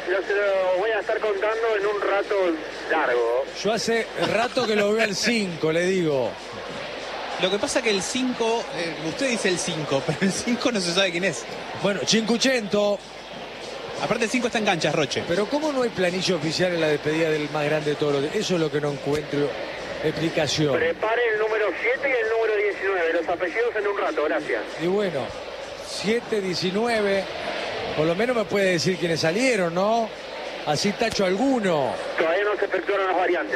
lo voy a estar contando en un rato largo. Yo hace rato que lo veo al 5, le digo. Lo que pasa que el 5, usted dice el 5, pero el 5 no se sabe quién es. Bueno, 500. Aparte el 5 está en cancha, es Roche. Pero ¿cómo no hay planilla oficial en la despedida del más grande de todos los días? Eso es lo que no encuentro explicación. Prepare el número 7 y el número 19. Los apellidos en un rato, gracias. Y bueno, 7, 19. Por lo menos me puede decir quiénes salieron, ¿no? Así tacho alguno. Todavía no se efectuaron las variantes.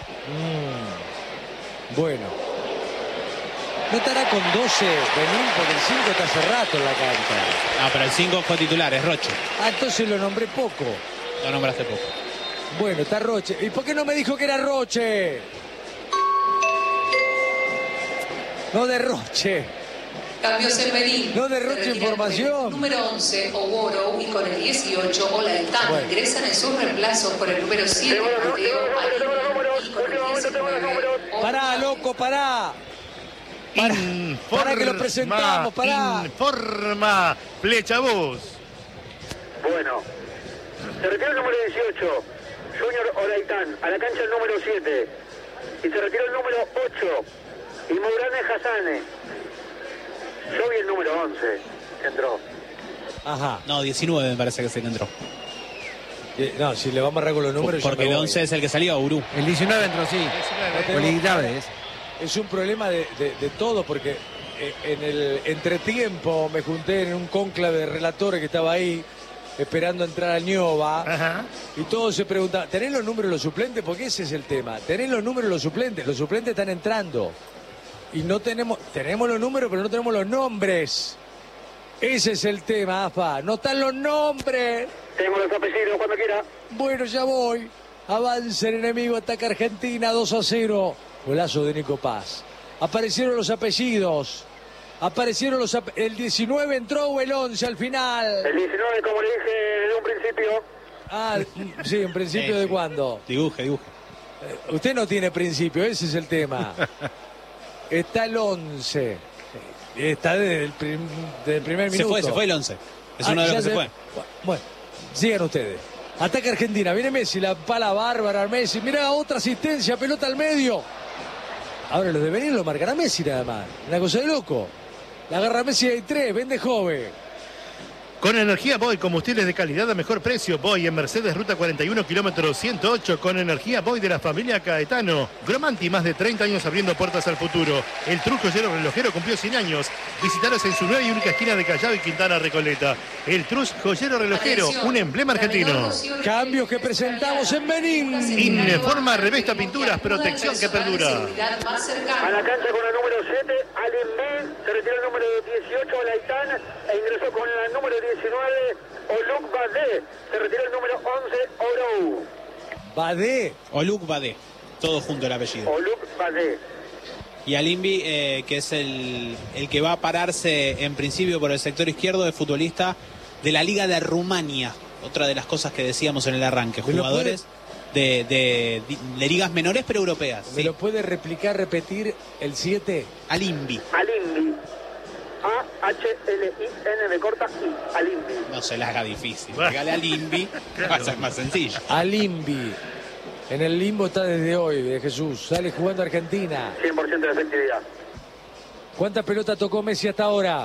Bueno. No estará con 12 Benín porque el 5 está hace rato en la cancha. Ah, pero el 5 fue titular, es Roche. Ah, entonces lo nombré poco. Lo nombraste poco. Bueno, está Roche. ¿Y por qué no me dijo que era Roche? No derroche. Cambios en Benín. No derroche información. Número 11, Oboro, y con el 18, Olaitán. Bueno. Ingresan en sus reemplazos por el número 7, Mateo Aguirre, y con el 19, Pará, loco, pará. Para que lo presentamos, pará. Informa Flechabús. Bueno, se retiró el número 18, Junior Olaitán, a la cancha el número 7. Y se retiró el número 8, y Mourane Hassane. Yo vi el número 11, que entró. Ajá. No, 19 me parece que se entró. No, si le vamos a agarrar con los números. Porque el 11 es el que salió, Urú. El 19 entró, sí. Oliguitabe. Es un problema de todo, porque en el entretiempo me junté en un cónclave de relatores que estaba ahí, esperando entrar a Ñoba. Ajá. Y todos se preguntaban, ¿tenés los números de los suplentes? Porque ese es el tema. ¿Tenés los números de los suplentes? Los suplentes están entrando. Y no tenemos los números, pero no tenemos los nombres. Ese es el tema, AFA. No están los nombres. Tenemos los apellidos cuando quiera. Bueno, ya voy. Avanza el enemigo, ataca Argentina 2-0. Golazo de Nico Paz. Aparecieron los apellidos. El 19 entró o el 11 al final. El 19, como le dije en un principio. Ah, sí, en principio de cuándo. Dibuje. Usted no tiene principio, ese es el tema. Está el 11. Está desde el primer minuto. Se fue el 11. Es uno de los que se fue. Bueno, sigan ustedes. Ataca Argentina, viene Messi, la pala bárbara Messi. Mirá, otra asistencia, pelota al medio. Ahora los de venir lo marcará Messi nada más. Una cosa de loco. La agarra Messi hay 3, vende joven. Con energía Boy, combustibles de calidad a mejor precio. Boy en Mercedes, ruta 41, kilómetro 108. Con energía Boy de la familia Caetano. Gromanti, más de 30 años abriendo puertas al futuro. El Trus Joyero Relojero cumplió 100 años. Visitaros en su nueva y única esquina de Callao y Quintana Recoleta. El Trus Joyero Relojero, un emblema argentino. Cambios que presentamos en Benín. Informa Revesta Pinturas, protección que perdura. A la cancha con el número 7, Alimé. Se retiró el número 18, Olaitán. E ingresó con el número 19, Oluk Badé. Se retiró el número 11, Orou. Badé. Oluk Badé. Todo junto el apellido. Oluk Badé. Y Alimbi, que es el que va a pararse en principio por el sector izquierdo, de futbolista de la Liga de Rumania. Otra de las cosas que decíamos en el arranque. Jugadores de ligas menores pero europeas. ¿Me ¿sí? lo puede repetir el 7? Alimbi. Alimbi. A-H-L-I-N de corta I. Alimbi. No se la haga difícil. Regale a Alimbi, va a ser más sencillo. Alimbi. En el limbo está desde hoy, de Jesús. Sale jugando Argentina. 100% de efectividad. ¿Cuántas pelotas tocó Messi hasta ahora?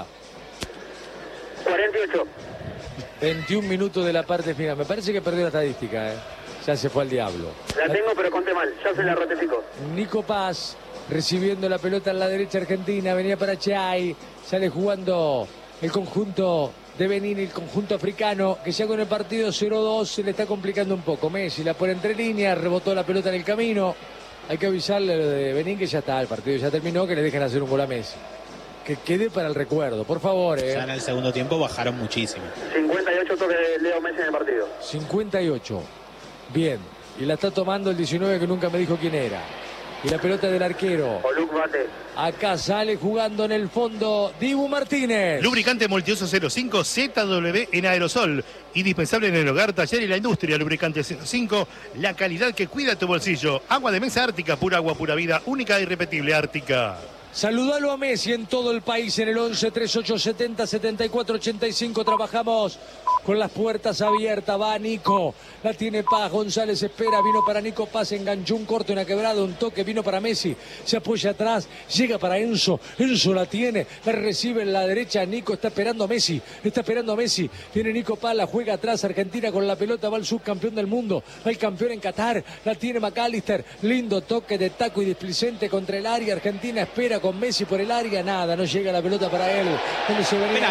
48. 21 minutos de la parte final. Me parece que perdió la estadística, ¿eh? Ya se fue al diablo. La tengo, pero conté mal. Ya se la ratifico. Nico Paz recibiendo la pelota en la derecha argentina. Venía para Chay. Sale jugando el conjunto de Benín, el conjunto africano, que ya con el partido 0-2 se le está complicando un poco. Messi la pone entre líneas, rebotó la pelota en el camino. Hay que avisarle a lo de Benín que ya está, el partido ya terminó, que le dejen hacer un gol a Messi. Que quede para el recuerdo, por favor. Ya en el segundo tiempo bajaron muchísimo. 58 toques de Leo Messi en el partido. 58. Bien. Y la está tomando el 19 que nunca me dijo quién era. Y la pelota del arquero. Oluk Badé. Acá sale jugando en el fondo Dibu Martínez. Lubricante Multiuso 05 ZW en aerosol. Indispensable en el hogar, taller y la industria. Lubricante 05, la calidad que cuida tu bolsillo. Agua de mesa Ártica, pura agua, pura vida, única e irrepetible Ártica. Saludalo a Messi en todo el país en el 11 38 70 74 85. Trabajamos con las puertas abiertas. Va Nico, la tiene Paz. González espera, vino para Nico Paz, enganchó un corte, una quebrada, un toque, vino para Messi, se apoya atrás, llega para Enzo. Enzo la tiene, la recibe en la derecha. Nico está esperando a Messi, Tiene Nico Paz, la juega atrás. Argentina con la pelota, va el subcampeón del mundo, va el campeón en Qatar. La tiene McAllister, lindo toque de taco y displicente contra el área. Argentina espera con Messi por el área, nada, no llega la pelota para él. ¿Dónde se venía?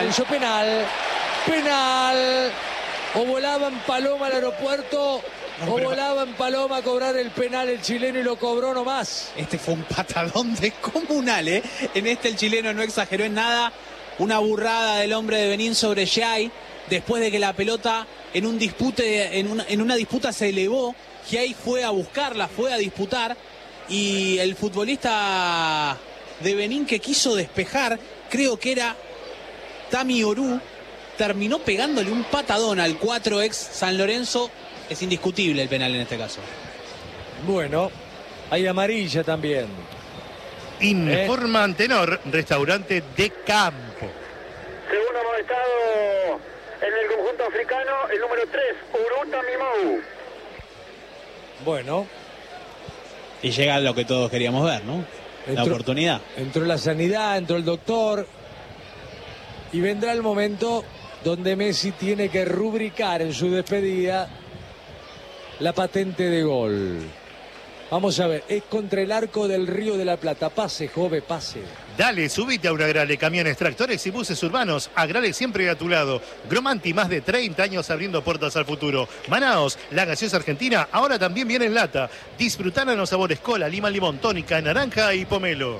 Penal. O volaba en Paloma al aeropuerto, o volaba en Paloma a cobrar el penal el chileno y lo cobró nomás. Este fue un patadón descomunal, ¿eh? En este el chileno no exageró en nada. Una burrada del hombre de Benín sobre Giai, después de que la pelota en una disputa se elevó. Giai fue a buscarla, fue a disputar, y el futbolista de Benín que quiso despejar, creo que era Tami Orú, terminó pegándole un patadón al 4 ex San Lorenzo. Es indiscutible el penal en este caso. Bueno, hay amarilla también. Informa Antenor, restaurante de campo. Segundo amonestado en el conjunto africano, el número 3, Uruta Mimou. Bueno. Y llega lo que todos queríamos ver, ¿no? La oportunidad. Entró la sanidad, entró el doctor. Y vendrá el momento donde Messi tiene que rubricar en su despedida la patente de gol. Vamos a ver, es contra el arco del Río de la Plata. Pase, Jove, pase. Dale, subite a un Agrale, camiones, tractores y buses urbanos. Agrale siempre a tu lado. Gromanti, más de 30 años abriendo puertas al futuro. Manaos, la gaseosa argentina, ahora también viene en lata. Disfrutala en los sabores cola, lima, limón, tónica, naranja y pomelo.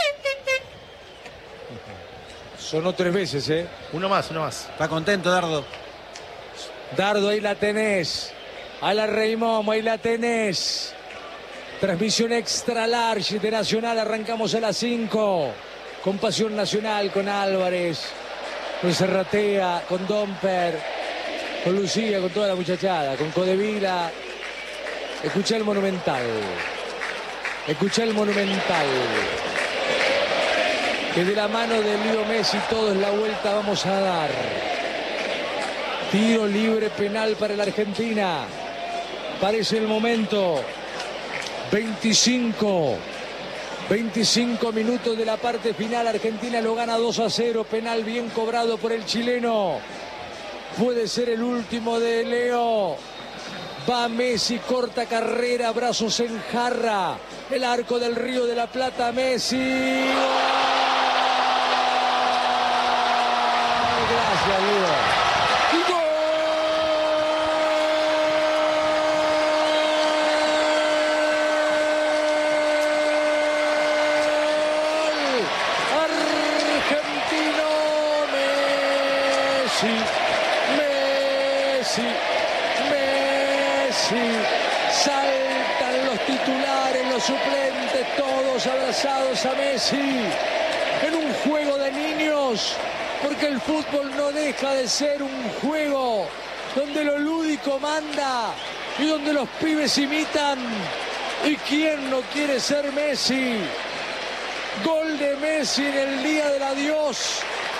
Sonó 3 veces, ¿eh? Uno más. Está contento, Dardo. Dardo, ahí la tenés. A la Reimomo, ahí la tenés. Transmisión extra large de Nacional. Arrancamos a las 5. Con Pasión Nacional, con Álvarez, con Serratea, con Domper, con Lucía, con toda la muchachada, con Codevila. Escucha el Monumental. Que de la mano de Leo Messi todos la vuelta vamos a dar. Tiro libre penal para la Argentina. Parece el momento. 25 minutos de la parte final. Argentina lo gana 2-0. Penal bien cobrado por el chileno. Puede ser el último de Leo. Va Messi, corta carrera, brazos en jarra. El arco del Río de la Plata, Messi. ¡Gol! Gracias, Leo. Saltan los titulares, los suplentes, todos abrazados a Messi en un juego de niños, porque el fútbol no deja de ser un juego donde lo lúdico manda y donde los pibes imitan. ¿Y quién no quiere ser Messi? Gol de Messi en el día del adiós.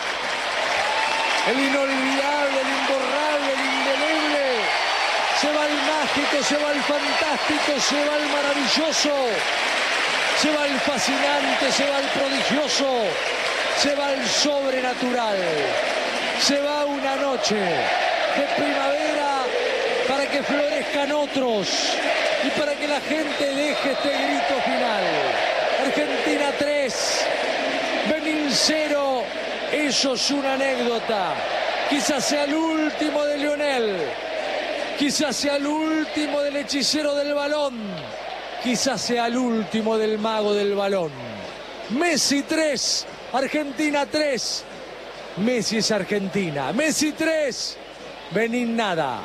El inolvidable, el imborrable, el indeleble. Se va el mágico, se va el fantástico, se va el maravilloso, se va el fascinante, se va el prodigioso, se va el sobrenatural. Se va una noche de primavera para que florezcan otros y para que la gente deje este grito final. Argentina 3, Benín 0, eso es una anécdota. Quizás sea el último de Lionel. Quizás sea el último del hechicero del balón. Quizás sea el último del mago del balón. Messi 3, Argentina 3. Messi es Argentina. Messi 3, Benín nada.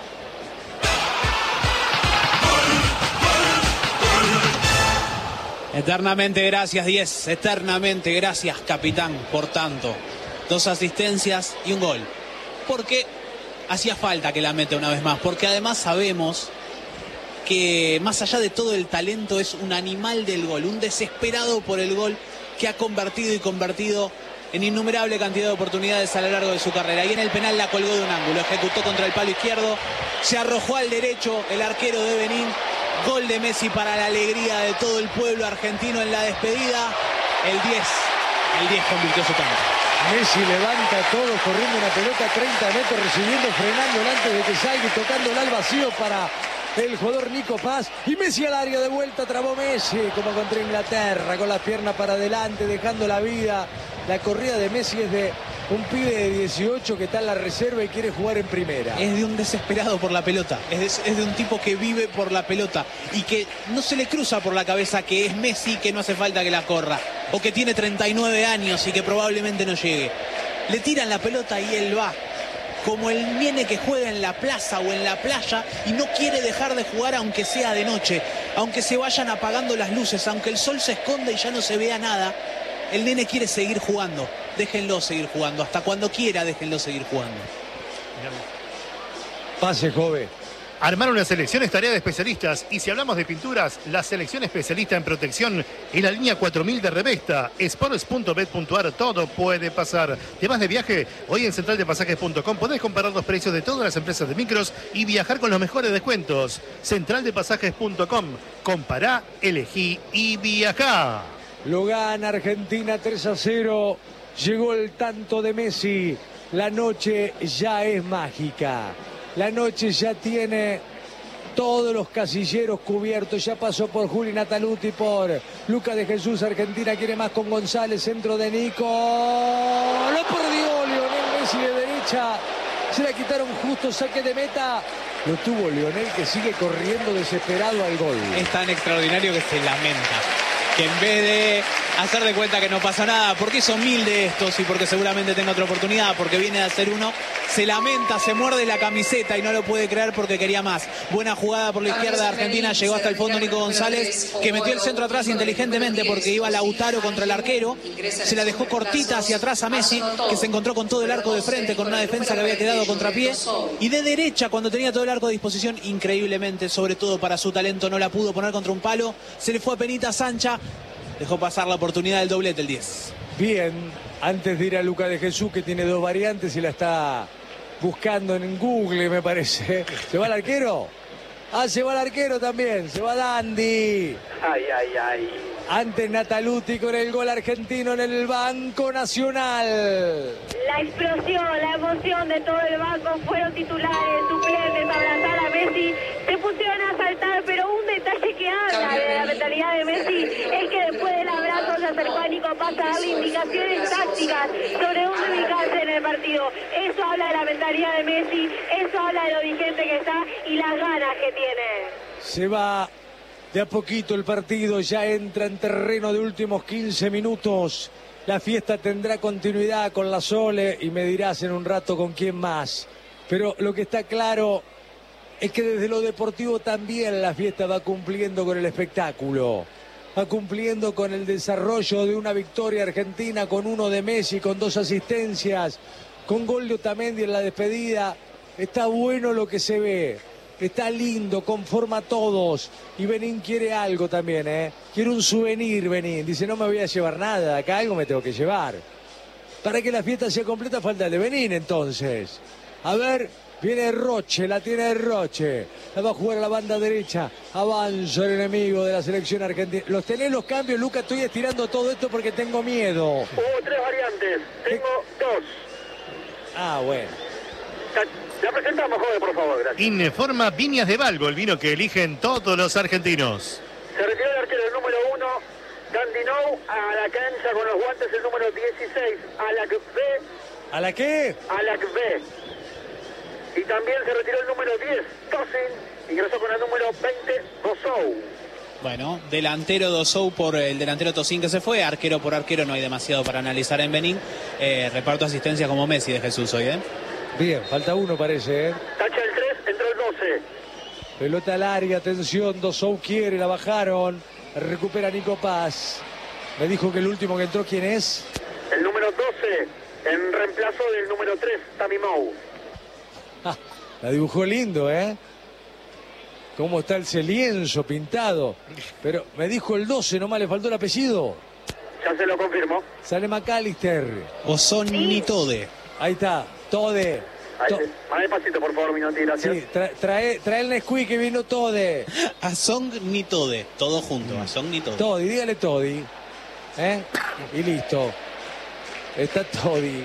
Eternamente gracias, 10. Eternamente gracias, capitán, por tanto. 2 asistencias y un gol. Porque hacía falta que la meta una vez más, porque además sabemos que más allá de todo el talento es un animal del gol, un desesperado por el gol, que ha convertido y convertido en innumerable cantidad de oportunidades a lo largo de su carrera. Y en el penal la colgó de un ángulo, ejecutó contra el palo izquierdo, se arrojó al derecho el arquero de Benín. Gol de Messi para la alegría de todo el pueblo argentino en la despedida. El 10 convirtió su tanto. Messi levanta todo, corriendo una pelota 30 metros, recibiendo, frenando antes de que salga y tocándola al vacío para el jugador Nico Paz. Y Messi al área de vuelta, trabó Messi, como contra Inglaterra, con las piernas para adelante, dejando la vida. La corrida de Messi es de un pibe de 18 que está en la reserva y quiere jugar en primera. Es de un desesperado por la pelota, es de un tipo que vive por la pelota y que no se le cruza por la cabeza que es Messi, que no hace falta que la corra, o que tiene 39 años y que probablemente no llegue. Le tiran la pelota y él va, como el nene que juega en la plaza o en la playa y no quiere dejar de jugar aunque sea de noche, aunque se vayan apagando las luces, aunque el sol se esconda y ya no se vea nada. El nene quiere seguir jugando, déjenlo seguir jugando, hasta cuando quiera déjenlo seguir jugando. Pase, joven. Armar una selección es tarea de especialistas, y si hablamos de pinturas, la selección especialista en protección y la línea 4000 de Revesta, sports.bet.ar, todo puede pasar. ¿Te vas de viaje? Hoy en centraldepasajes.com podés comparar los precios de todas las empresas de micros y viajar con los mejores descuentos. Centraldepasajes.com, compará, elegí y viajá. Lo gana Argentina 3-0. Llegó el tanto de Messi. La noche ya es mágica. La noche ya tiene todos los casilleros cubiertos. Ya pasó por Juli Nataluti, por Lucas de Jesús. Argentina quiere más con González. Centro de Nico. Lo perdió Lionel Messi de derecha. Se la quitaron justo, saque de meta. Lo tuvo Lionel, que sigue corriendo desesperado al gol. Es tan extraordinario que se lamenta. Que en vez de hacer de cuenta que no pasa nada, porque hizo 1000 de estos y porque seguramente tenga otra oportunidad, porque viene de hacer uno, se lamenta, se muerde la camiseta y no lo puede creer porque quería más. Buena jugada por la izquierda de Argentina, llegó hasta el fondo Nico González, que metió el centro atrás inteligentemente porque iba Lautaro contra el arquero, se la dejó cortita hacia atrás a Messi, que se encontró con todo el arco de frente, con una defensa que había quedado contrapié, y de derecha, cuando tenía todo el arco a disposición, increíblemente, sobre todo para su talento, no la pudo poner contra un palo, se le fue a penita Sancha. Dejó pasar la oportunidad del doblete, el 10. Bien, antes de ir a Lucas de Jesús, que tiene dos variantes y la está buscando en Google, me parece. ¿Se va el arquero? Ah, se va el arquero también. Se va Dandy. Ay, ay, ay. Antes Nataluti con el gol argentino en el Banco Nacional. La explosión, la emoción de todo el banco, fueron titulares, suplentes, abrazar a Messi, se pusieron a saltar, pero un detalle que habla de la mentalidad de Messi es que después del abrazo se acercó a Nico Paz a darle indicaciones tácticas sobre dónde ubicarse en el partido. Eso habla de la mentalidad de Messi, eso habla de lo vigente que está y las ganas que tiene. Se va de a poquito el partido, ya entra en terreno de últimos 15 minutos. La fiesta tendrá continuidad con la Sole y me dirás en un rato con quién más. Pero lo que está claro es que desde lo deportivo también la fiesta va cumpliendo con el espectáculo. Va cumpliendo con el desarrollo de una victoria argentina, con uno de Messi, con 2 asistencias, con gol de Otamendi en la despedida. Está bueno lo que se ve. Está lindo, conforma a todos. Y Benín quiere algo también, ¿eh? Quiere un souvenir, Benín. Dice, no me voy a llevar nada, acá algo me tengo que llevar. Para que la fiesta sea completa falta el de Benín, entonces. A ver, viene Roche, la tiene Roche. La va a jugar a la banda derecha. Avanza el enemigo de la selección argentina. ¿Los tenés los cambios, Lucas? Estoy estirando todo esto porque tengo miedo. Hubo 3 variantes, tengo 2. Ah, bueno. La presentamos, joven, por favor, gracias. Informa Viñas de Valgo, el vino que eligen todos los argentinos. Se retiró el arquero, el número 1, Dandinou, a la cancha con los guantes el número 16, Alacbé. ¿A la qué? Alacbé. Y también se retiró el número 10, Tosin, ingresó con el número 20, Dosou. Bueno, delantero Dosou por el delantero Tosin que se fue, arquero por arquero, no hay demasiado para analizar en Benín. Reparto asistencia como Messi de Jesús hoy, ¿eh? Bien, falta uno parece, ¿eh? Tacha el 3, entró el 12. Pelota larga, atención, Dosou quiere, la bajaron. Recupera Nico Paz. Me dijo que el último que entró, ¿quién es? El número 12, en reemplazo del número 3, Tami Mou. Ah, la dibujó lindo, ¿eh? Cómo está ese lienzo pintado. Pero me dijo el 12, nomás le faltó el apellido. Ya se lo confirmo. Sale McAllister. O son Nitode. Ahí está, Tode. Más despacito, por favor, Minotti, gracias. Sí, trae el Nesquik que vino Tode. A Song Nitode. Todo junto, a Song Nitode. Todi, dígale Todi. Y listo. Está Todi.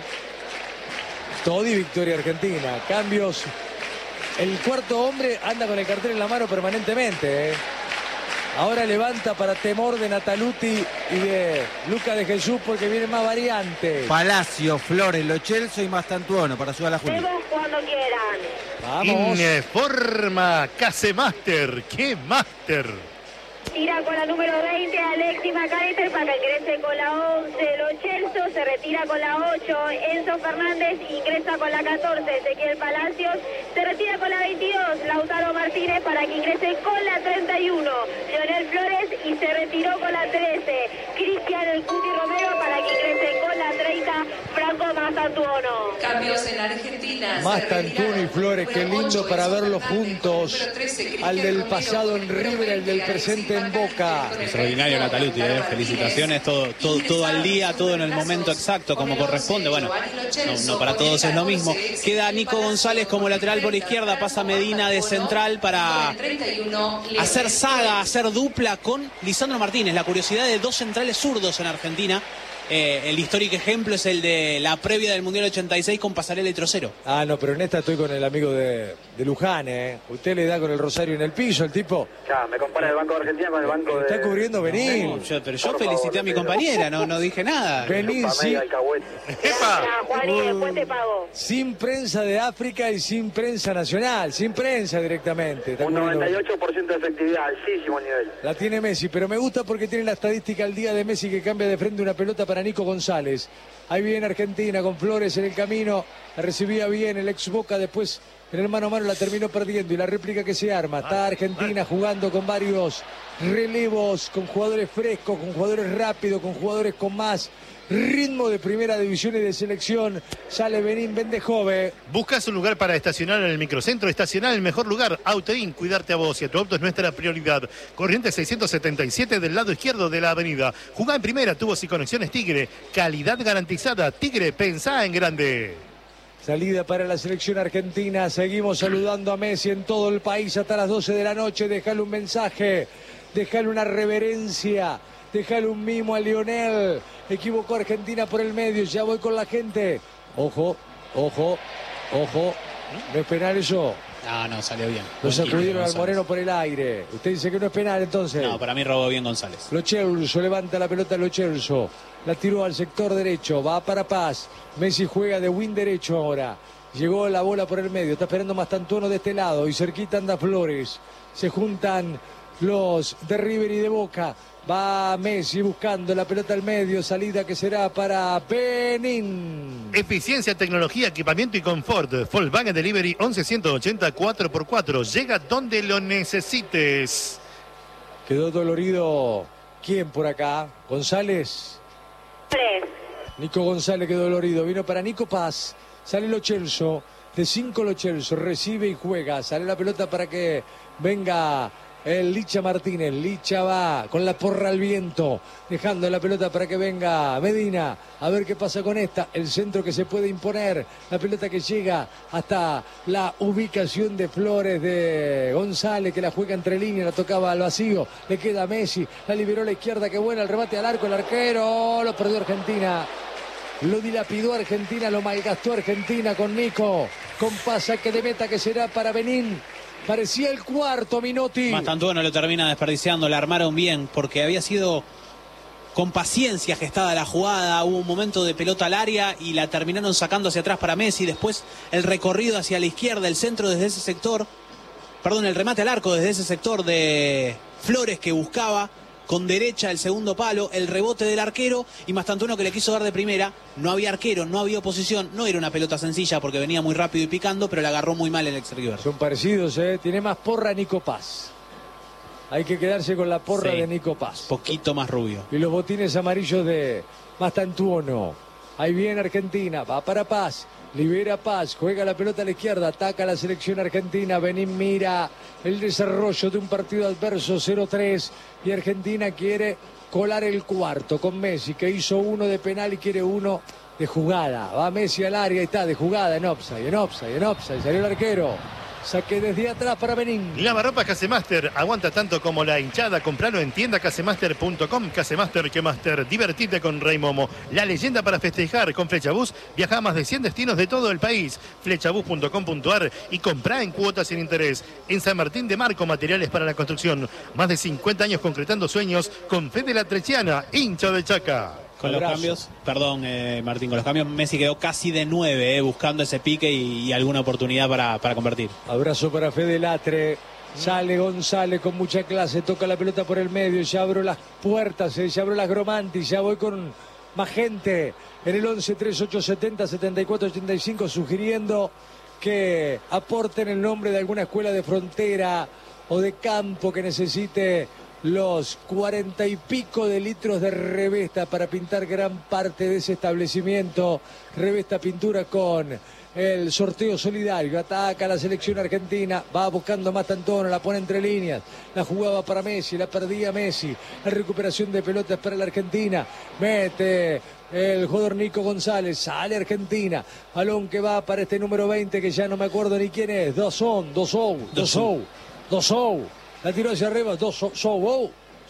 Todi, victoria argentina. Cambios. El cuarto hombre anda con el cartel en la mano permanentemente. Ahora levanta para temor de Nataluti y de Luca de Jesús porque vienen más variantes. Palacio, Flores, Lo Celso y Mastantuono para ayudar a la Juli. Vemos cuando quieran. Vamos. Informa Casemaster. ¡Qué máster! Tira con la número 20 Alexis McAllister para que ingrese con la 11 Lo Celso, se retira con la 8 Enzo Fernández, ingresa con la 14 Ezequiel Palacios, se retira con la 22 Lautaro Martínez para que ingrese con la 31 Leonel Flores y se retiró con la 13 Cristian El Cuti Romero para que ingrese con la 30 Franco Mastantuono. Cambios en Argentina. Mastantuono y Flores, qué lindo para verlos juntos. Al del pasado en River, al del presente en Boca. Extraordinario Nataluti, felicitaciones, todo al día, todo en el momento exacto, como corresponde. Bueno, no para todos es lo mismo. Queda Nico González como lateral por izquierda, pasa Medina de central para hacer saga, hacer dupla con Lisandro Martínez. La curiosidad de dos centrales zurdos en Argentina. El histórico ejemplo es el de la previa del Mundial 86 con Pasarela y Trocero. Ah, no, pero en esta estoy con el amigo de Luján, Usted le da con el rosario en el piso, el tipo. Ya, me compara el Banco de Argentina con el Banco de... Está cubriendo Benín. Pero yo felicité a mi compañera, no dije nada. Benín, sí. Juan, y después te pago. Sin prensa de África y sin prensa nacional, sin prensa directamente. Está Un cubriendo... 98% de efectividad, altísimo nivel. La tiene Messi, pero me gusta porque tiene la estadística al día de Messi que cambia de frente una pelota para Nico González. Ahí viene Argentina con Flores en el camino. La recibía bien el ex Boca, después en el mano a mano la terminó perdiendo. Y la réplica que se arma. Está Argentina jugando con varios relevos, con jugadores frescos, con jugadores rápidos, con jugadores con más ritmo de primera división y de selección. Sale Benín Bendejove. ¿Buscas un lugar para estacionar en el microcentro? Estacionar el mejor lugar. Autoin, cuidarte a vos y a tu auto es nuestra prioridad. Corrientes 677 del lado izquierdo de la avenida. Jugá en primera, tubos y conexiones Tigre. Calidad garantizada. Tigre, pensá en grande. Salida para la selección argentina. Seguimos saludando a Messi en todo el país hasta las 12 de la noche. Dejale un mensaje, dejale una reverencia, dejale un mimo a Lionel. Equivocó Argentina por el medio. Ya voy con la gente. Ojo, ojo, ojo. ¿No es penal eso? No, salió bien. Lo sacudieron al Moreno por el aire. Usted dice que no es penal entonces. No, para mí robó bien González. Lo Celso levanta la pelota Lo Celso. La tiró al sector derecho. Va para Paz. Messi juega de win derecho ahora. Llegó la bola por el medio. Está esperando Mastantuono de este lado. Y cerquita anda Flores. Se juntan los de River y de Boca. Va Messi buscando la pelota al medio. Salida que será para Benín. Eficiencia, tecnología, equipamiento y confort. Volkswagen Delivery 11180 4x4. Llega donde lo necesites. Quedó dolorido. ¿Quién por acá? ¿González? 3. Nico González quedó dolorido. Vino para Nico Paz. Sale Lo Celso. De 5 Lo Celso. Recibe y juega. Sale la pelota para que venga el Licha Martínez. Licha va con la porra al viento. Dejando la pelota para que venga Medina. A ver qué pasa con esta. El centro que se puede imponer. La pelota que llega hasta la ubicación de Flores de González, que la juega entre líneas. La tocaba al vacío. Le queda a Messi. La liberó a la izquierda. Qué buena el remate al arco. El arquero lo perdió Argentina. Lo dilapidó Argentina. Lo malgastó Argentina con Nico. Con pasa que de meta que será para Benín. Parecía el cuarto, Minotti. Mastantuono lo termina desperdiciando, la armaron bien porque había sido con paciencia gestada la jugada. Hubo un momento de pelota al área y la terminaron sacando hacia atrás para Messi. Después el recorrido hacia la izquierda, el centro desde ese sector. Perdón, el remate al arco desde ese sector de Flores que buscaba con derecha el segundo palo, el rebote del arquero y Mastantuono que le quiso dar de primera. No había arquero, no había oposición, no era una pelota sencilla porque venía muy rápido y picando, pero la agarró muy mal el ex River. Son parecidos, tiene más porra Nico Paz. Hay que quedarse con la porra de Nico Paz. Poquito más rubio. Y los botines amarillos de Mastantuono. Ahí viene Argentina, va para Paz. Libera Paz, juega la pelota a la izquierda, ataca la selección argentina. Benín mira el desarrollo de un partido adverso, 0-3, y Argentina quiere colar el cuarto con Messi, que hizo uno de penal y quiere uno de jugada. Va Messi al área y está de jugada, en offside, salió el arquero. Saque desde atrás para Benín. Lavarropas Casemaster, aguanta tanto como la hinchada. Compralo en tienda casemaster.com. Casemaster, que Master, divertite con Rey Momo. La leyenda para festejar con Flechabús. Viaja a más de 100 destinos de todo el país. Flechabús.com.ar y comprá en cuotas sin interés. En San Martín de Marco, materiales para la construcción. Más de 50 años concretando sueños con Fede La Trechiana, hincha de Chaca. Con los cambios, perdón Martín, con los cambios Messi quedó casi de 9, buscando ese pique y alguna oportunidad para convertir. Abrazo para Fede Latre. Sale González con mucha clase, toca la pelota por el medio, ya abro las puertas, ya abro las Gromanti, ya voy con más gente en el 11-3870-7485 sugiriendo que aporten el nombre de alguna escuela de frontera o de campo que necesite los 40 y pico de litros de Revesta para pintar gran parte de ese establecimiento. Revesta Pintura con el sorteo solidario. Ataca la selección argentina, va buscando más Tantono, la pone entre líneas, la jugaba para Messi, la perdía Messi. La recuperación de pelotas para la Argentina, mete el jugador Nico González, sale Argentina, balón que va para este número 20 que ya no me acuerdo ni quién es. Dosou. La tiró hacia arriba, Dosou.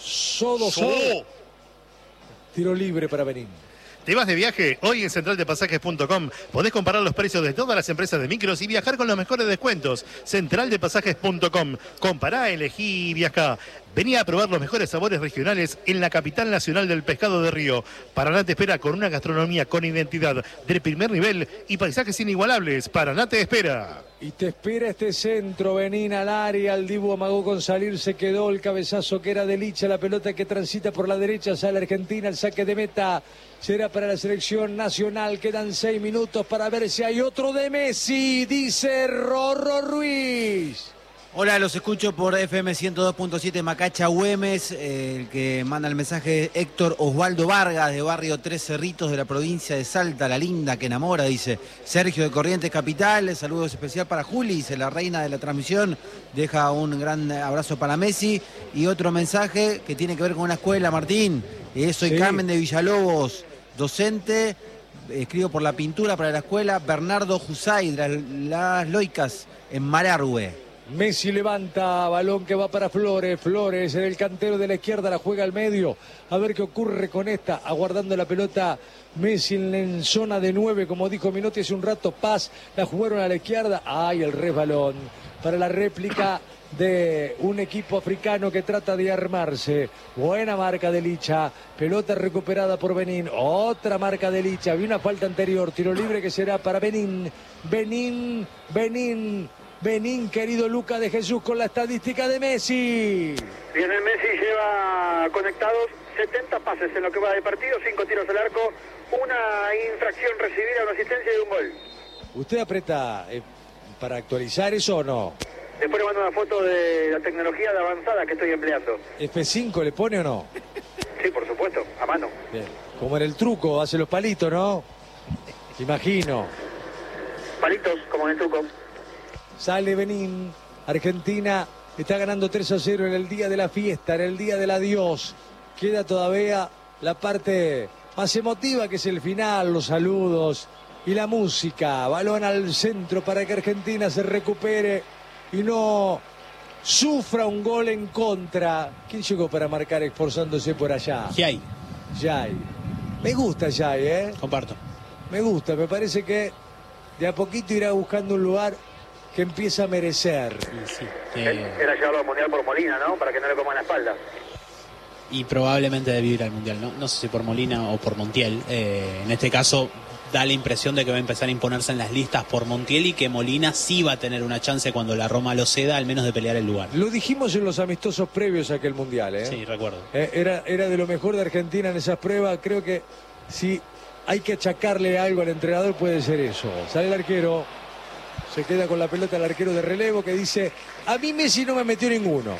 Tiro libre para Benín. ¿Te vas de viaje? Hoy en centraldepasajes.com podés comparar los precios de todas las empresas de micros y viajar con los mejores descuentos. Centraldepasajes.com. Compará, elegí y viajá. Vení a probar los mejores sabores regionales en la capital nacional del pescado de río. Paraná te espera con una gastronomía con identidad del primer nivel y paisajes inigualables. Paraná te espera. Y te espera este centro, Benín al área, el Dibu amagó con salir, se quedó el cabezazo que era de Licha, la pelota que transita por la derecha, sale Argentina, el saque de meta será para la selección nacional, quedan 6 minutos para ver si hay otro de Messi, dice Rorro Ruiz. Hola, los escucho por FM 102.7 Macacha Güemes. El que manda el mensaje Héctor Osvaldo Vargas, de barrio Tres Cerritos de la provincia de Salta, la linda que enamora, dice Sergio de Corrientes Capital. Saludos especial para Juli, dice la reina de la transmisión. Deja un gran abrazo para Messi. Y otro mensaje que tiene que ver con una escuela, Martín. Soy sí. Carmen de Villalobos, docente. Escribo por la pintura para la escuela Bernardo Jusay, de las Loicas, en Marargüe. Messi levanta, balón que va para Flores, Flores en el cantero de la izquierda, la juega al medio, a ver qué ocurre con esta, aguardando la pelota Messi en zona de 9, como dijo Minotti hace un rato. Paz, la jugaron a la izquierda, ay, el resbalón para la réplica de un equipo africano que trata de armarse. Buena marca de Licha, pelota recuperada por Benín, otra marca de Licha, había una falta anterior, tiro libre que será para Benín, Benín, querido Luca de Jesús, con la estadística de Messi. Bien, el Messi lleva conectados 70 pases en lo que va de partido, 5 tiros al arco, una infracción recibida, una asistencia y un gol. ¿Usted aprieta para actualizar eso o no? Después le mando una foto de la tecnología de avanzada que estoy empleando. ¿F5 le pone o no? Sí, por supuesto, a mano. Bien. Como en el truco, hace los palitos, ¿no? Imagino. Palitos, como en el truco. Sale Benín, Argentina está ganando 3-0 en el día de la fiesta, en el día del adiós. Queda todavía la parte más emotiva, que es el final, los saludos y la música. Balón al centro para que Argentina se recupere y no sufra un gol en contra. ¿Quién llegó para marcar esforzándose por allá? Yay. Me gusta Yay, ¿eh? Comparto. Me gusta, me parece que de a poquito irá buscando un lugar que empieza a merecer. Sí, Era llevarlo al Mundial por Molina, ¿no? Para que no le coman la espalda. Y probablemente debe ir al Mundial, ¿no? No sé si por Molina o por Montiel. En este caso da la impresión de que va a empezar a imponerse en las listas por Montiel y que Molina sí va a tener una chance cuando la Roma lo ceda, al menos de pelear el lugar. Lo dijimos en los amistosos previos a aquel Mundial, ¿eh? Sí, recuerdo. Era de lo mejor de Argentina en esas pruebas. Creo que si hay que achacarle algo al entrenador puede ser eso. Sale el arquero. Se queda con la pelota el arquero de relevo que dice, a mí Messi no me metió ninguno.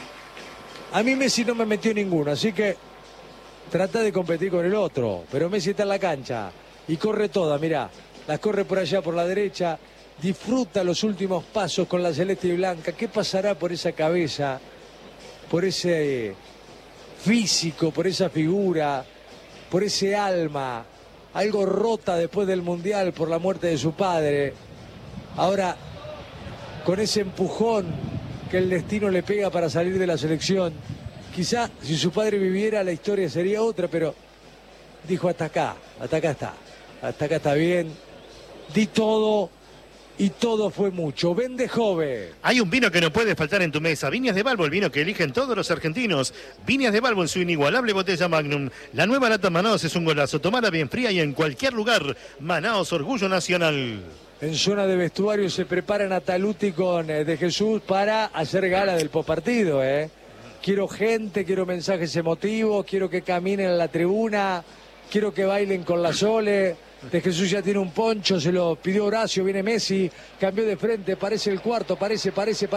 Así que trata de competir con el otro. Pero Messi está en la cancha y corre toda, mirá. la corre por allá, por la derecha, disfruta los últimos pasos con la celeste y blanca. ¿Qué pasará por esa cabeza, por ese físico, por esa figura, por ese alma? Algo rota después del Mundial por la muerte de su padre. Ahora, con ese empujón que el destino le pega para salir de la selección, quizá si su padre viviera la historia sería otra, pero dijo hasta acá está bien, di todo y todo fue mucho. Vende joven. Hay un vino que no puede faltar en tu mesa. Viñas de Balbo, el vino que eligen todos los argentinos. Viñas de Balbo en su inigualable botella Magnum. La nueva lata Manaos es un golazo. Tomala bien fría y en cualquier lugar. Manaos, orgullo nacional. En zona de vestuario se preparan a Taluti con De Jesús para hacer gala del postpartido. Quiero gente, quiero mensajes emotivos, quiero que caminen a la tribuna, quiero que bailen con la Sole. De Jesús ya tiene un poncho, se lo pidió Horacio, viene Messi, cambió de frente, parece el cuarto, parece,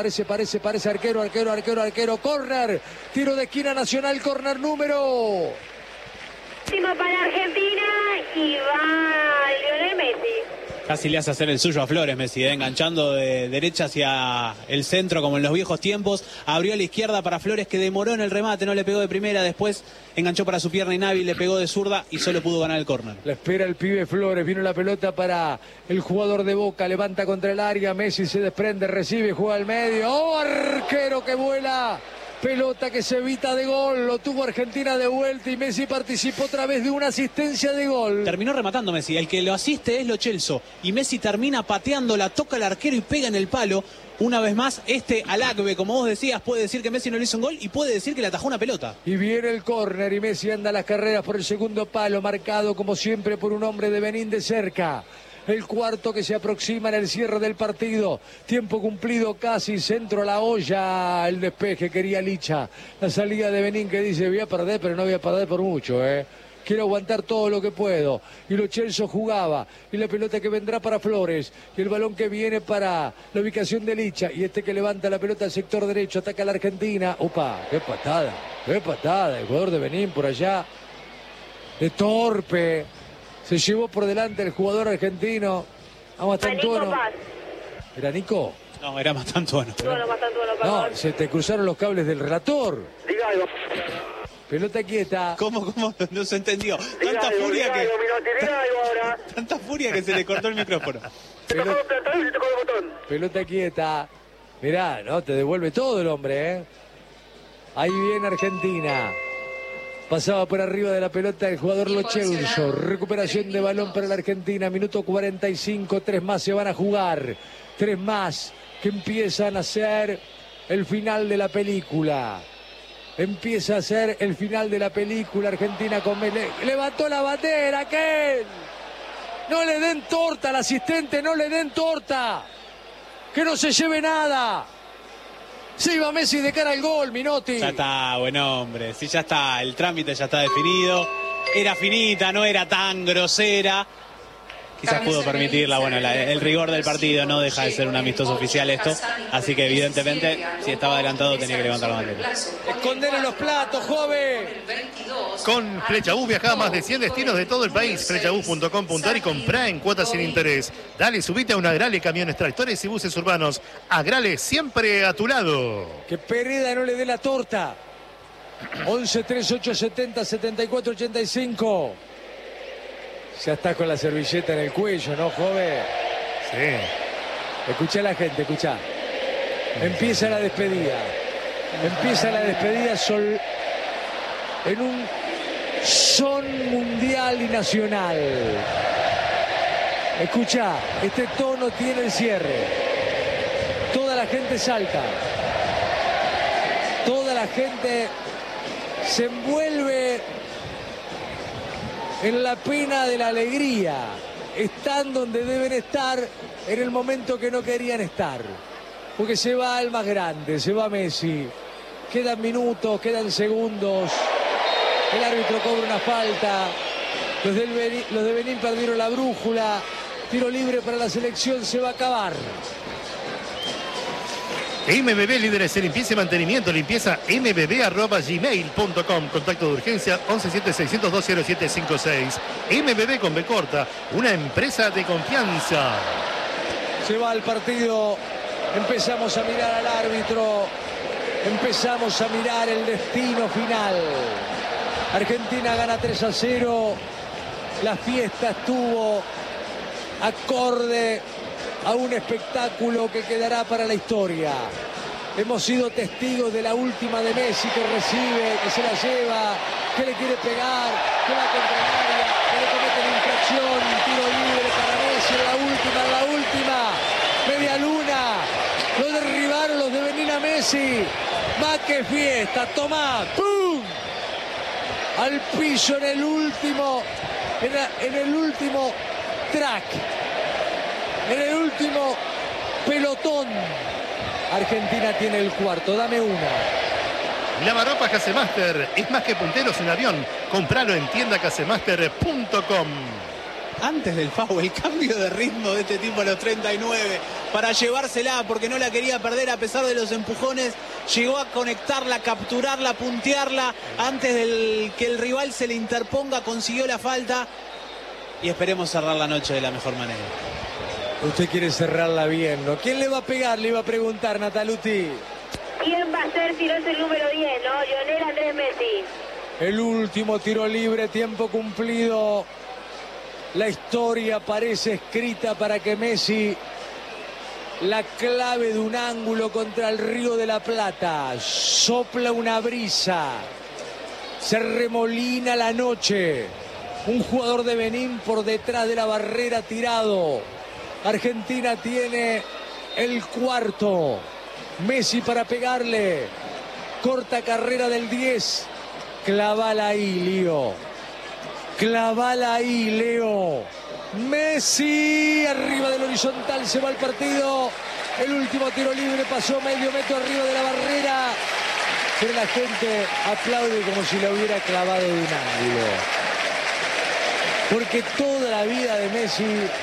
arquero, córner, tiro de esquina Nacional, córner número. Último para Argentina y va Lionel Messi. Casi le hace hacer el suyo a Flores Messi, enganchando de derecha hacia el centro como en los viejos tiempos. Abrió a la izquierda para Flores, que demoró en el remate, no le pegó de primera, después enganchó para su pierna Inhábil, le pegó de zurda y solo pudo ganar el córner. La espera el pibe Flores, vino la pelota para el jugador de Boca, levanta contra el área, Messi se desprende, recibe, juega al medio. ¡Oh, arquero que vuela! Pelota que se evita de gol, lo tuvo Argentina de vuelta y Messi participó otra vez de una asistencia de gol. Terminó rematando Messi, el que lo asiste es Lo Celso y Messi termina pateándola, toca al arquero y pega en el palo. Una vez más, Alagbe, como vos decías, puede decir que Messi no le hizo un gol y puede decir que le atajó una pelota. Y viene el córner y Messi anda a las carreras por el segundo palo, marcado como siempre por un hombre de Benín de cerca. El cuarto que se aproxima en el cierre del partido. Tiempo cumplido casi, centro a la olla. El despeje quería Licha. La salida de Benín que dice, voy a perder, pero no voy a perder por mucho, Quiero aguantar todo lo que puedo. Y Lo Celso jugaba. Y la pelota que vendrá para Flores. Y el balón que viene para la ubicación de Licha. Y que levanta la pelota al sector derecho. Ataca a la Argentina. ¡Opa! ¡Qué patada! ¡Qué patada! El jugador de Benín por allá. De torpe. Se llevó por delante el jugador argentino. Vamos a Mastantuono. ¿Era Nico? No, era Mastantuono. No, se te cruzaron los cables del relator. Diga algo. Pelota quieta. ¿Cómo? No se entendió. Diga algo, diga algo ahora. Tanta furia que se le cortó el micrófono. Se tocó el platón y se tocó el botón. Pelota quieta. Mirá, no, te devuelve todo el hombre, Ahí viene Argentina. Pasaba por arriba de la pelota el jugador Lo Celso. Recuperación de balón para la Argentina. Minuto 45. 3 más se van a jugar. 3 más que empiezan a ser el final de la película. Empieza a ser el final de la película. Argentina con levantó la bandera, aquel. No le den torta al asistente, no le den torta. Que no se lleve nada. Se iba Messi de cara al gol, Minotti. Ya está, buen hombre. Sí, ya está. El trámite ya está definido. Era finita, no era tan grosera. Quizás pudo permitirla. Bueno, el rigor del partido no deja de ser un amistoso oficial esto. Así que evidentemente, si estaba adelantado, tenía que levantar la bandera. Esconder los platos, joven. Con Flechabús viaja a más de 100 destinos de todo el país. Flechabús.com.ar y comprá en cuotas sin interés. Dale, subite a un Agrale, camiones, tractores y buses urbanos. Agrale, siempre a tu lado. Que Pereda no le dé la torta. 11 38 70 74 85. Ya está con la servilleta en el cuello, ¿no, joven? Sí. Escuchá a la gente, escuchá. Empieza la despedida. Empieza la despedida en un son mundial y nacional. Escuchá, este tono tiene el cierre. Toda la gente salta. Toda la gente se envuelve en la pena de la alegría. Están donde deben estar en el momento que no querían estar. Porque se va el más grande, se va Messi. Quedan minutos, quedan segundos. El árbitro cobra una falta. Los de Benín perdieron la brújula. Tiro libre para la selección, se va a acabar. MBB, líderes en limpieza y mantenimiento. Limpieza mbb@gmail.com. Contacto de urgencia 1176020756. MBB con B corta, una empresa de confianza. Se va el partido. Empezamos a mirar al árbitro. Empezamos a mirar el destino final. Argentina gana 3-0. La fiesta estuvo acorde a un espectáculo que quedará para la historia. Hemos sido testigos de la última de Messi, que recibe, que se la lleva, que le quiere pegar, que va contra el área, que le comete la infracción, tiro libre para Messi, la última, media luna, lo derribaron los de Benín a Messi. ¡Va que fiesta! ¡Tomá! ¡Pum! Al piso en el último track. En el último pelotón. Argentina tiene el cuarto. Dame una. Lavarropas Casemaster. Es más que punteros en avión. Compralo en tiendacasemaster.com. Antes del foul, el cambio de ritmo de este tipo a los 39 para llevársela porque no la quería perder a pesar de los empujones. Llegó a conectarla, capturarla, puntearla antes del que el rival se le interponga. Consiguió la falta y esperemos cerrar la noche de la mejor manera. Usted quiere cerrarla bien, ¿no? ¿Quién le va a pegar? Le iba a preguntar, Nataluti. ¿Quién va a ser si no es el número 10, no? Lionel Andrés Messi. El último tiro libre, tiempo cumplido. La historia parece escrita para que Messi la clave de un ángulo contra el Río de la Plata. Sopla una brisa. Se remolina la noche. Un jugador de Benín por detrás de la barrera tirado. Argentina tiene el cuarto. Messi para pegarle. Corta carrera del 10. Clavala ahí, Lío. Clavala ahí, Leo. Messi arriba del horizontal, se va el partido. El último tiro libre pasó medio metro arriba de la barrera. Pero la gente aplaude como si la hubiera clavado de un ángulo. Porque toda la vida de Messi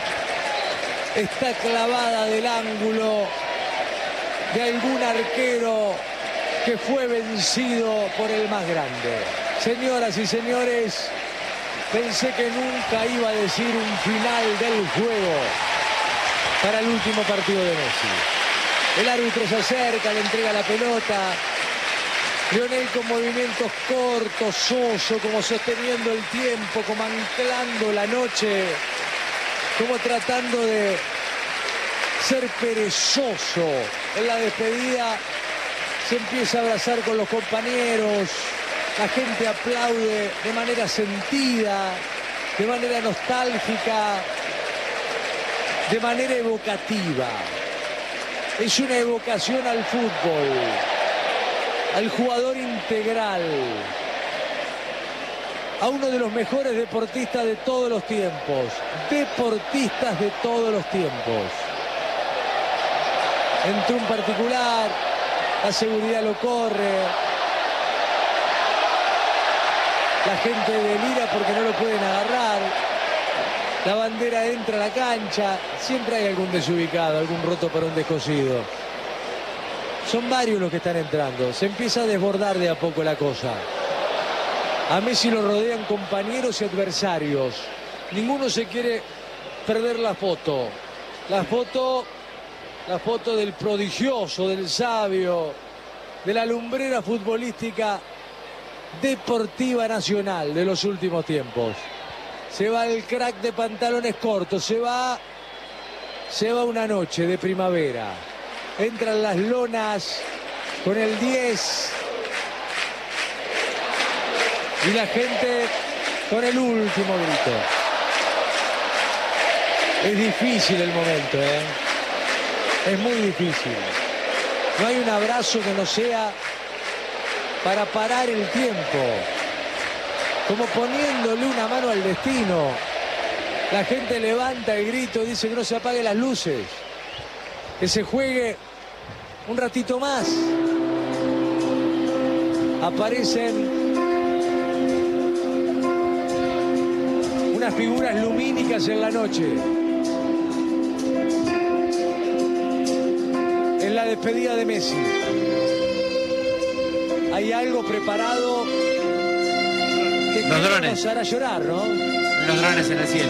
está clavada del ángulo de algún arquero que fue vencido por el más grande. Señoras y señores, pensé que nunca iba a decir un final del juego para el último partido de Messi. El árbitro se acerca, le entrega la pelota. Lionel con movimientos cortos, soso, como sosteniendo el tiempo, como anclando la noche, como tratando de ser perezoso. En la despedida se empieza a abrazar con los compañeros. La gente aplaude de manera sentida, de manera nostálgica, de manera evocativa. Es una evocación al fútbol, al jugador integral, a uno de los mejores deportistas de todos los tiempos. Deportistas de todos los tiempos. Entró un particular, la seguridad lo corre. La gente delira porque no lo pueden agarrar. La bandera entra a la cancha. Siempre hay algún desubicado, algún roto para un descosido. Son varios los que están entrando. Se empieza a desbordar de a poco la cosa. A Messi lo rodean compañeros y adversarios. Ninguno se quiere perder la foto. La foto del prodigioso, del sabio, de la lumbrera futbolística deportiva nacional de los últimos tiempos. Se va el crack de pantalones cortos, se va una noche de primavera. Entran las lonas con el 10 y la gente con el último grito. Es difícil el momento, es muy difícil. No hay un abrazo que no sea para parar el tiempo, como poniéndole una mano al destino. La gente levanta el grito, dice que no se apaguen las luces, que se juegue un ratito más. Aparecen unas figuras lumínicas en la noche. En la la despedida de Messi. Hay algo preparado que Los drones. nos hará llorar, ¿no? Los drones en el cielo.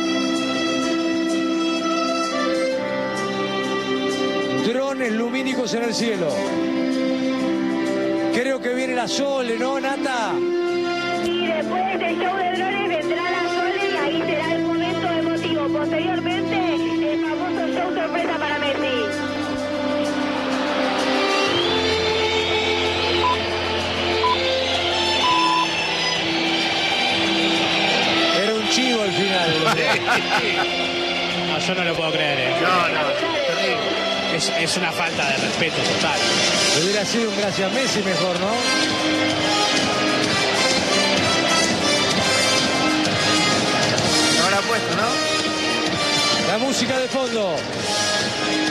Drones lumínicos en el cielo. Creo que viene la Sole, ¿no, Nata? Y después del show de drones vendrá la Sole y ahí será el momento emotivo. Posteriormente, el famoso show sorpresa para Messi. Era un chivo al final. No, yo no lo puedo creer. No, terrible. Es una falta de respeto total. Hubiera sido un gracias Messi mejor, ¿no? No lo ha puesto, ¿no? La música de fondo.